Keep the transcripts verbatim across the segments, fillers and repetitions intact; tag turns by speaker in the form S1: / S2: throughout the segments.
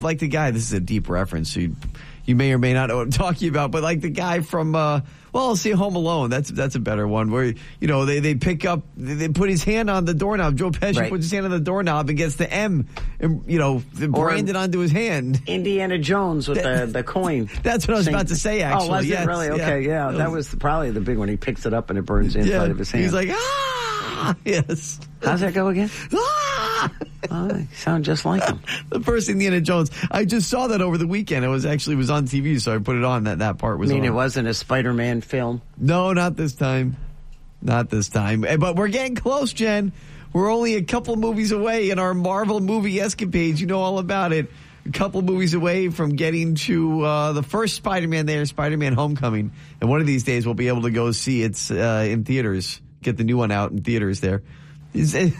S1: like the guy, this is a deep reference, so you, you may or may not know what I'm talking about, but like the guy from, uh, well, I'll say Home Alone. That's that's a better one where, you know, they, they pick up, they put his hand on the doorknob. Joe Pesci right. puts his hand on the doorknob and gets the M, and, you know, branded onto his hand.
S2: Indiana Jones with the, the coin.
S1: That's what I was Saint, about to say, actually.
S2: Oh, was
S1: yes,
S2: it really? Okay, yeah. yeah. That was probably the big one. He picks it up and it burns inside yeah. of his hand.
S1: He's like, ah! Yes.
S2: How's that go again?
S1: Ah!
S2: Oh, you sound just like him.
S1: The first Indiana Jones. I just saw that over the weekend. It was actually it was on T V, so I put it on. That that part was.
S2: I mean,
S1: on.
S2: It wasn't a Spider-Man film.
S1: No, not this time. Not this time. But we're getting close, Jen. We're only a couple movies away in our Marvel movie escapades. You know all about it. A couple movies away from getting to uh, the first Spider-Man there, Spider-Man Homecoming. And one of these days we'll be able to go see it uh, in theaters. Get the new one out in theaters there. Is it?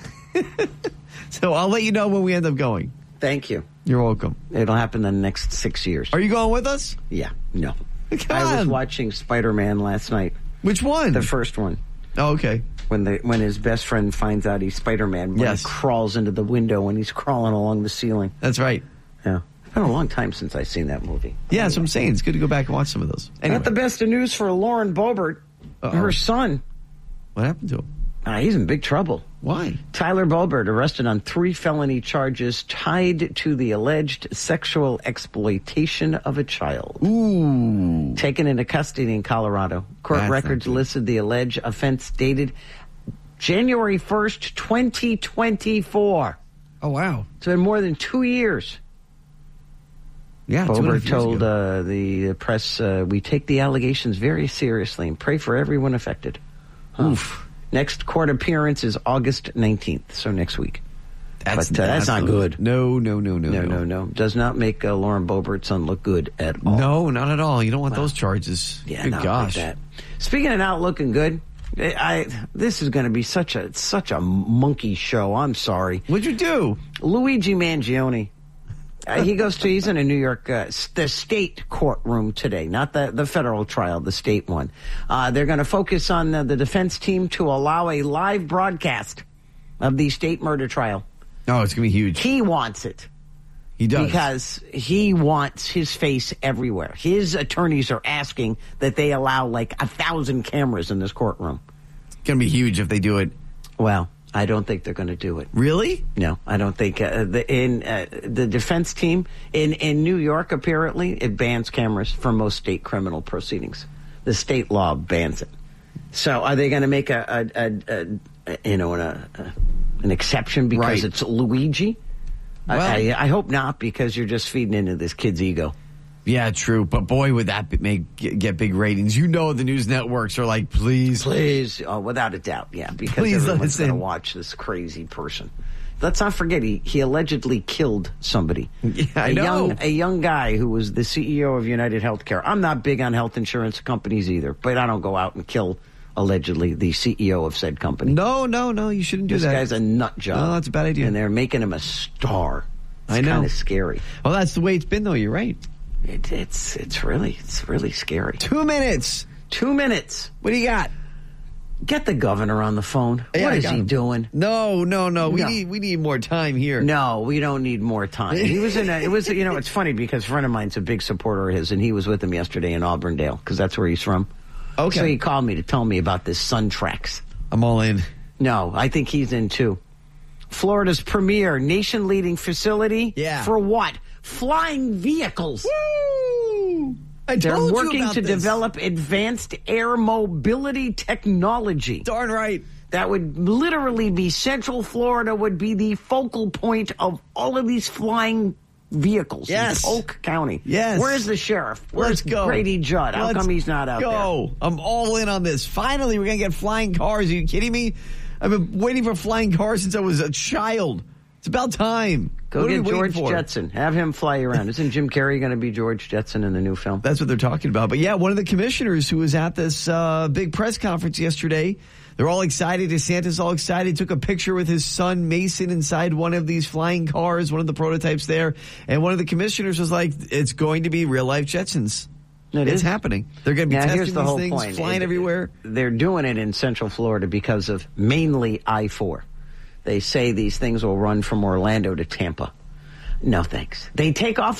S1: So I'll let you know when we end up going.
S2: Thank you.
S1: You're welcome.
S2: It'll happen in the next six years.
S1: Are you going with us?
S2: Yeah. No.
S1: Come
S2: I
S1: on.
S2: was watching Spider-Man last night.
S1: Which one?
S2: The first one.
S1: Oh, okay.
S2: When the when his best friend finds out he's Spider-Man, when
S1: yes.
S2: he crawls into the window when he's crawling along the ceiling.
S1: That's right.
S2: Yeah. It's been a long time since I've seen that movie.
S1: Yeah, that's what I'm saying. It's good to go back and watch some of those. Anyway.
S2: Not the best of news for Lauren Boebert. Uh-oh. Her son.
S1: What happened to him?
S2: Uh, he's in big trouble.
S1: Why?
S2: Tyler Boebert arrested on three felony charges tied to the alleged sexual exploitation of a child.
S1: Ooh.
S2: Taken into custody in Colorado. Court
S1: That's
S2: records listed the alleged offense dated January first, twenty twenty-four.
S1: Oh, wow.
S2: It's been more than two years.
S1: Yeah,
S2: Boebert told uh, the press, uh, we take the allegations very seriously and pray for everyone affected. Huh. Oof. Next court appearance is August nineteenth, so next week.
S1: That's,
S2: but uh, that's not good.
S1: No, no, no, no,
S2: no, no, no. Does not make uh, Lauren Boebert's son look good at all.
S1: No, not at all. You don't want
S2: wow.
S1: those charges.
S2: Yeah,
S1: good
S2: not
S1: gosh.
S2: Like that. Speaking of not looking good, I, I this is going to be such a such a monkey show. I'm sorry.
S1: What'd you do?
S2: Luigi Mangione. Uh, he goes to, he's in a New York, uh, the state courtroom today, not the, the federal trial, the state one. Uh, they're going to focus on the, the defense team to allow a live broadcast of the state murder trial.
S1: Oh, it's going to be huge.
S2: He wants it.
S1: He does.
S2: Because he wants his face everywhere. His attorneys are asking that they allow like a thousand cameras in this courtroom.
S1: It's going to be huge if they do it.
S2: Well, I don't think they're going to do it.
S1: Really?
S2: No, I don't think. Uh, the, in uh, the defense team in, in New York, apparently, it bans cameras for most state criminal proceedings. The state law bans it. So, are they going to make a, a, a, a you know, an, a, an exception because
S1: right.
S2: it's Luigi?
S1: Well,
S2: I, I, I hope not, because you're just feeding into this kid's ego.
S1: Yeah, true. But boy, would that make get big ratings. You know the news networks are like, please.
S2: Please. Oh, without a doubt, yeah. Because
S1: please
S2: everyone's going to watch this crazy person. Let's not forget, he, he allegedly killed somebody.
S1: Yeah, I
S2: a
S1: know.
S2: Young, a young guy who was the C E O of United Healthcare. I'm not big on health insurance companies either, but I don't go out and kill, allegedly, the C E O of said company.
S1: No, no, no, you shouldn't do
S2: this
S1: that.
S2: This guy's a nut job.
S1: No, that's a bad idea.
S2: And they're making him a star. It's
S1: I know.
S2: kind of scary.
S1: Well, that's the way it's been, though. You're right.
S2: It, it's it's really it's really scary.
S1: Two minutes.
S2: Two minutes.
S1: What do you got?
S2: Get the governor on the phone.
S1: Yeah,
S2: what
S1: I
S2: is he
S1: him.
S2: doing?
S1: No, no, no. We
S2: no.
S1: need we need more time here.
S2: No, we don't need more time. He was in a, it was, you know, it's funny because a friend of mine's a big supporter of his, and he was with him yesterday in Auburndale because that's where he's from.
S1: Okay.
S2: So he called me to tell me about this Sun Trax.
S1: I'm all in.
S2: No, I think he's in too. Florida's premier nation-leading facility.
S1: Yeah.
S2: For what? Flying vehicles.
S1: Woo! I
S2: They're
S1: told
S2: working
S1: you about
S2: to
S1: this.
S2: develop advanced air mobility technology.
S1: Darn right.
S2: That would literally be Central Florida would be the focal point of all of these flying vehicles
S1: yes.
S2: in Polk County.
S1: Yes.
S2: Where's the sheriff? Where's
S1: Let's go.
S2: Grady Judd? How
S1: Let's
S2: come he's not out
S1: go.
S2: there?
S1: Go. I'm all in on this. Finally, we're going to get flying cars. Are you kidding me? I've been waiting for flying cars since I was a child. It's about time.
S2: Go
S1: what
S2: get George Jetson. Have him fly you around. Isn't Jim Carrey going to be George Jetson in the new film?
S1: That's what they're talking about. But yeah, one of the commissioners who was at this uh, big press conference yesterday, they're all excited. DeSantis all excited. Took a picture with his son Mason inside one of these flying cars, one of the prototypes there. And one of the commissioners was like, it's going to be real life Jetsons.
S2: It
S1: it's
S2: is.
S1: happening. They're going to be
S2: now,
S1: testing
S2: here's the
S1: these
S2: whole
S1: things,
S2: point.
S1: flying
S2: it,
S1: everywhere.
S2: They're doing it in Central Florida because of mainly I four. They say these things will run from Orlando to Tampa. No thanks. They take off